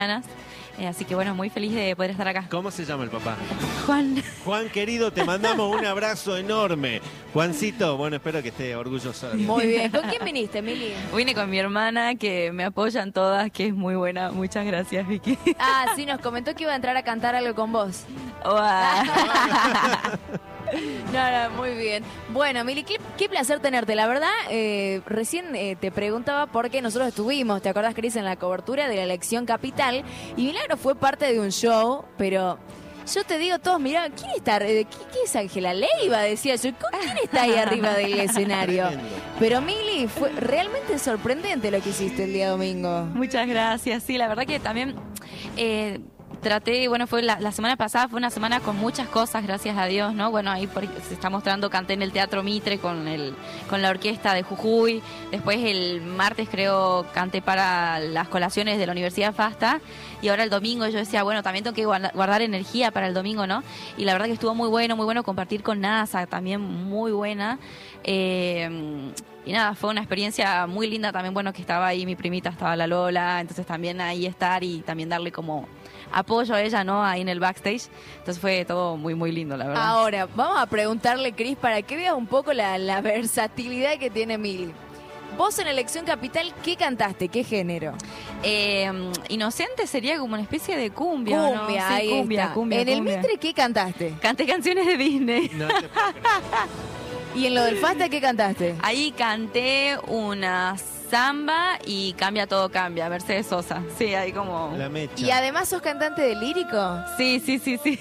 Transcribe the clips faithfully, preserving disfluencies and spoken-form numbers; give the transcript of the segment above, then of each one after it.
Eh, así que bueno, muy feliz de poder estar acá. ¿Cómo se llama el papá? Juan. Juan, querido, te mandamos un abrazo enorme. Juancito, bueno, espero que esté orgulloso. Muy bien. ¿Con quién viniste, Mili? Vine con mi hermana, que me apoyan todas, que es muy buena. Muchas gracias, Vicky. Ah, sí, nos comentó que iba a entrar a cantar algo con vos. Uah. No, no, muy bien. Bueno, Mili, qué, qué placer tenerte. La verdad, eh, recién eh, te preguntaba porque nosotros estuvimos, ¿te acordás, Cris, en la cobertura de la elección capital? Y Milagro fue parte de un show, pero yo te digo, todos miraban, ¿quién está? ¿Qué, qué es Ángela Leiva? Decía yo, ¿quién está ahí arriba del escenario? Pero Mili, fue realmente sorprendente lo que hiciste el día domingo. Muchas gracias. Sí, la verdad que también... Eh, Traté, bueno, fue la, la semana pasada, fue una semana con muchas cosas, gracias a Dios, ¿no? Bueno, ahí por, se está mostrando, canté en el Teatro Mitre con el con la orquesta de Jujuy. Después el martes, creo, canté para las colaciones de la Universidad FASTA. Y ahora el domingo yo decía, bueno, también tengo que guarda, guardar energía para el domingo, ¿no? Y la verdad que estuvo muy bueno, muy bueno compartir con NASA, también muy buena. Eh, y nada, fue una experiencia muy linda también, bueno, que estaba ahí mi primita, estaba la Lola, entonces también ahí estar y también darle como apoyo a ella, ¿no? Ahí en el backstage. Entonces fue todo muy, muy lindo, la verdad. Ahora, vamos a preguntarle, Cris, para que veas un poco la, la versatilidad que tiene Mili. Vos en Elección Capital, ¿qué cantaste? ¿Qué género? Eh, Inocente sería como una especie de cumbia, Cumbia, ¿no? Sí, ahí cumbia, está. cumbia, En el cumbia. Mitre, ¿qué cantaste? Canté canciones de Disney. No te puedo creer. ¿Y en lo del Fasta, qué cantaste? Ahí canté una samba y Cambia Todo Cambia, Mercedes Sosa. Sí, ahí como... La mecha. ¿Y además sos cantante de lírico? Sí, sí, sí, sí.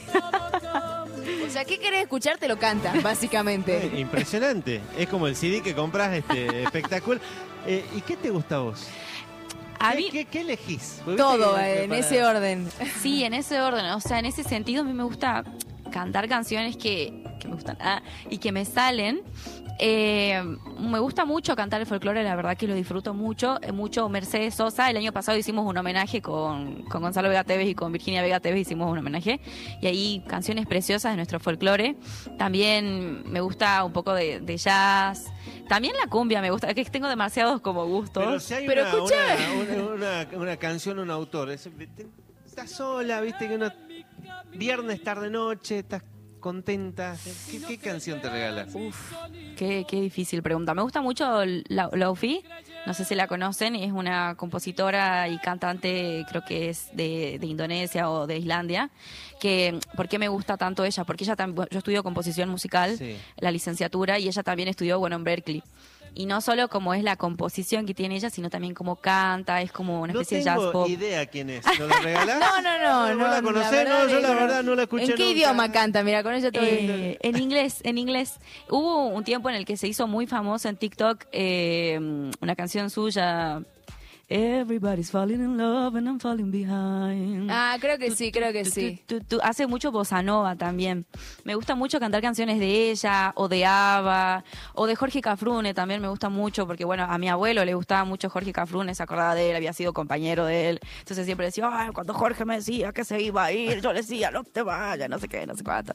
O sea, ¿qué querés escuchar? Te lo cantas, básicamente. Eh, impresionante. Es como el C D que compras, este, espectacular. Eh, ¿Y qué te gusta a vos? A ¿Qué, mí- qué, qué elegís? Porque Todo viste que eh, en para- ese orden. Sí, en ese orden. O sea, en ese sentido a mí me gusta cantar canciones que, que me gustan ah, y que me salen. Eh, me gusta mucho cantar el folclore, la verdad que lo disfruto mucho. Eh, mucho Mercedes Sosa. El año pasado hicimos un homenaje con, con Gonzalo Vega Tevez y con Virginia Vega Tevez, hicimos un homenaje. Y ahí canciones preciosas de nuestro folclore. También me gusta un poco de, de jazz. También la cumbia me gusta, es que tengo demasiados como gustos. Pero si hay Pero una, escuchá. una, una, una, una canción, un autor, es- te- estás sola, viste que uno viernes, tarde, noche, estás contenta. ¿Qué, qué canción te regalas? Uf, qué, qué difícil pregunta. Me gusta mucho la- Lofi, no sé si la conocen, es una compositora y cantante, creo que es de, de Indonesia o de Islandia. Que, ¿por qué me gusta tanto ella? Porque ella tam- yo estudio composición musical, Sí. la licenciatura, y ella también estudió, bueno, en Berkeley. Y no solo como es la composición que tiene ella, sino también como canta, es como una No especie de jazz tengo pop. idea quién es. ¿No la regalás? No, no, no. ¿Vos no la conocés? verdad No, yo la no. verdad no la escuché ¿En qué nunca. idioma canta? Mira, con ella te voy a decir. Eh, en inglés, en inglés. Hubo un tiempo en el que se hizo muy famoso en TikTok eh, una canción suya. Everybody's falling in love and I'm falling behind. Ah, creo que Tu, sí, tu, creo que tu, sí. tu, tu, tu. Hace mucho bossa nova también. Me gusta mucho cantar canciones de ella, o de ABBA, o de Jorge Cafrune también me gusta mucho, porque bueno, a mi abuelo le gustaba mucho Jorge Cafrune, se acordaba de él, había sido compañero de él. Entonces siempre decía, ay, cuando Jorge me decía que se iba a ir, yo le decía, no te vayas, no sé qué, no sé cuánto.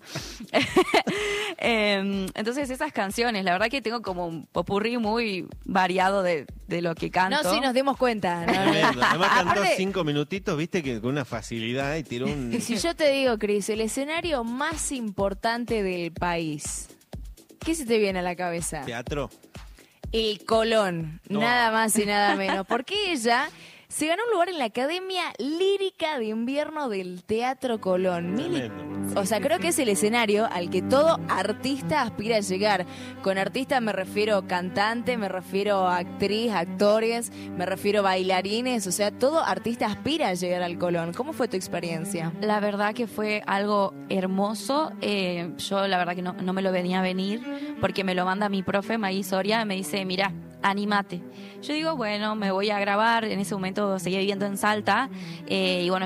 eh, entonces esas canciones, la verdad que tengo como un popurrí muy variado de, de lo que canto. No, sí, nos dimos cuenta. No, no. Tremendo. Además cantó Aparte, cinco minutitos, viste, que con una facilidad y tiró un... si yo te digo, Cris, el escenario más importante del país, ¿qué se te viene a la cabeza? teatro. El Colón, No. nada más y nada menos. Porque ella se ganó un lugar en la Academia Lírica de Invierno del Teatro Colón. Mili, Tremendo. o sea, creo que es el escenario al que todo artista aspira a llegar. Con artista me refiero cantante, me refiero actriz, actores, me refiero bailarines. O sea, todo artista aspira a llegar al Colón. ¿Cómo fue tu experiencia? La verdad que fue algo hermoso. Eh, yo la verdad que no, no me lo venía a venir, porque me lo manda mi profe, Maí Soria, me dice, mira, anímate. Yo digo, bueno, me voy a grabar. En ese momento seguía viviendo en Salta, eh, y bueno,